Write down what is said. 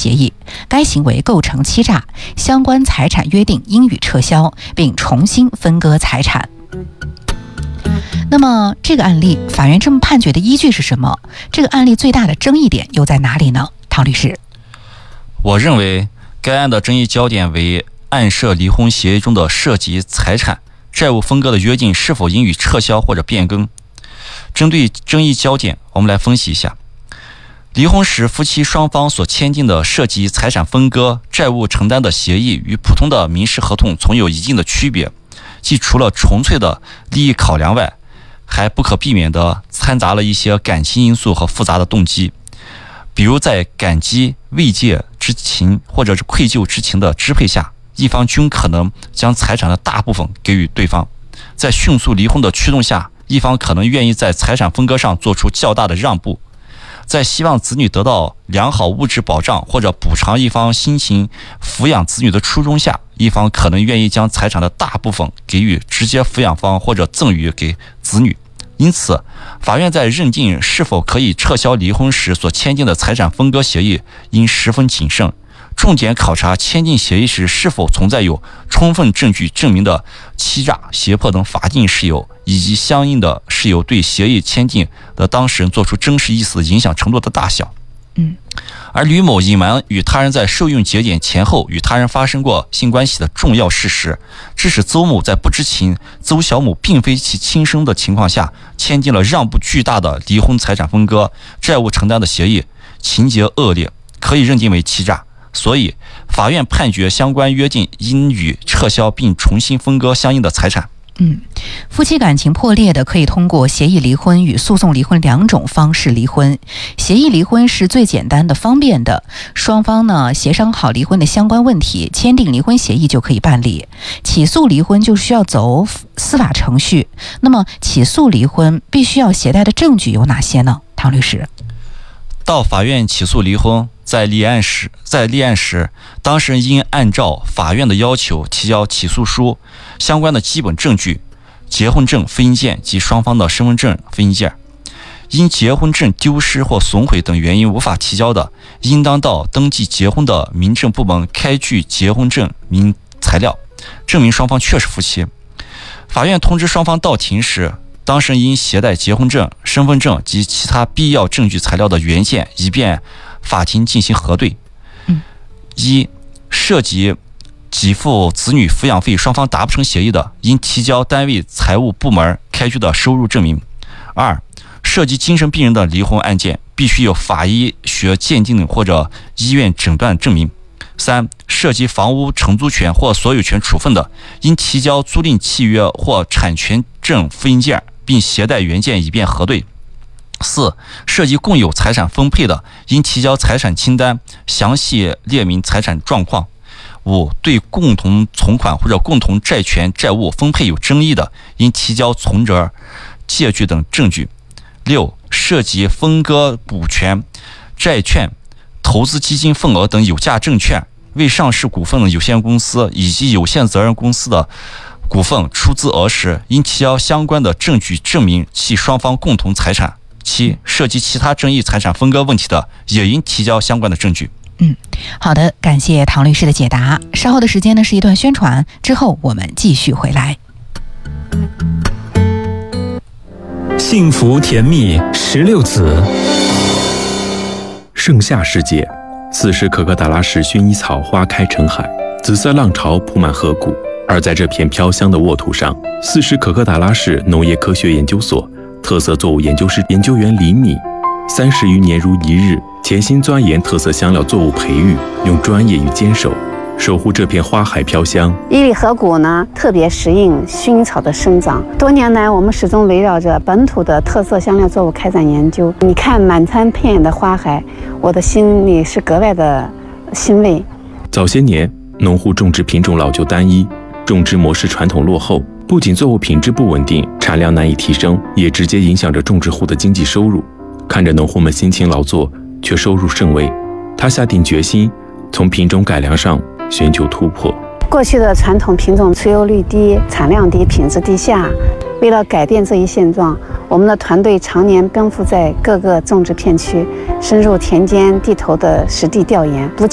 协议，该行为构成欺诈，相关财产约定应予撤销，并重新分割财产。那么这个案例法院这么判决的依据是什么？这个案例最大的争议点又在哪里呢？唐律师， 我认为该案的争议焦点为案涉离婚协议中的涉及财产、债务分割的约定是否应予撤销或者变更。针对争议焦点，我们来分析一下。离婚时夫妻双方所签订的涉及财产分割、债务承担的协议与普通的民事合同存有一定的区别，即除了纯粹的利益考量外，还不可避免地掺杂了一些感情因素和复杂的动机，比如在感激、慰藉之情或者是愧疚之情的支配下，一方均可能将财产的大部分给予对方；在迅速离婚的驱动下，一方可能愿意在财产分割上做出较大的让步；在希望子女得到良好物质保障或者补偿一方辛勤抚养子女的初衷下，一方可能愿意将财产的大部分给予直接抚养方或者赠与给子女。因此，法院在认定是否可以撤销离婚时所签订的财产分割协议应十分谨慎，重点考察签订协议时是否存在有充分证据证明的欺诈、胁迫等法定事由，以及相应的事由对协议签订的当事人做出真实意思的影响程度的大小。而吕某隐瞒与他人在受孕节点前后与他人发生过性关系的重要事实，致使邹某在不知情邹小某并非其亲生的情况下签订了让步巨大的离婚财产分割、债务承担的协议，情节恶劣，可以认定为欺诈。所以法院判决相关约定应予撤销并重新分割相应的财产。 夫妻感情破裂的可以通过协议离婚与诉讼离婚两种方式离婚。协议离婚是最简单的、方便的，双方呢协商好离婚的相关问题，签订离婚协议就可以办理。起诉离婚就需要走司法程序。那么起诉离婚必须要携带的证据有哪些呢？唐律师， 到法院起诉离婚，在立案时，当事人应按照法院的要求提交起诉书、相关的基本证据、结婚证复印件及双方的身份证复印件。因结婚证丢失或损毁等原因无法提交的，应当到登记结婚的民政部门开具结婚证明材料，证明双方确是夫妻。法院通知双方到庭时，当事人应携带结婚证、身份证及其他必要证据材料的原件，以便法庭进行核对。一、涉及给付子女抚养费双方达不成协议的，应提交单位财务部门开具的收入证明。二、涉及精神病人的离婚案件，必须有法医学鉴定或者医院诊断证明。三、涉及房屋承租权或所有权处分的，应提交租赁契约或产权证复印件，并携带原件以便核对。四、涉及共有财产分配的，应提交财产清单，详细列明财产状况。五、对共同存款或者共同债权债务分配有争议的，应提交存折、借据等证据。六、涉及分割股权、债券、投资基金份额等有价证券、未上市股份有限公司以及有限责任公司的股份出资额时，应提交相关的证据证明其双方共同财产。七、涉及其他争议财产分割问题的，也应提交相关的证据。 好的，感谢唐律师的解答。稍后的时间呢是一段宣传，之后我们继续回来。 幸福甜蜜16子。盛夏时节，此时可可达拉市薰衣草花开成海，紫色浪潮铺满河谷。而在这片飘香的沃土上，四时可可达拉市农业科学研究所特色作物研究室研究员李米30余年如一日，潜心钻研特色香料作物培育，用专业与坚守守护这片花海飘香。 伊犁河谷呢，特别适应薰衣草的生长。多年来，我们始终围绕着本土的特色香料作物开展研究。你看满山遍野的花海，我的心里是格外的欣慰。 早些年，农户种植品种老旧单一，种植模式传统落后，不仅作物品质不稳定，产量难以提升，也直接影响着种植户的经济收入。看着农户们辛勤劳作，却收入甚微，他下定决心从品种改良上寻求突破。 过去的传统品种出油率低、产量低、品质低下，为了改变这一现状，我们的团队常年奔赴在各个种植片区，深入田间地头的实地调研，不